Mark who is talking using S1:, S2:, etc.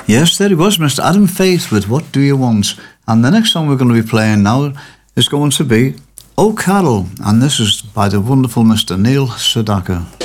S1: Yes, there he was, Mr. Adam Faith with What Do You Want? And the next song we're going to be playing now is going to be Oh Carol, and this is by the wonderful Mr. Neil Sedaka.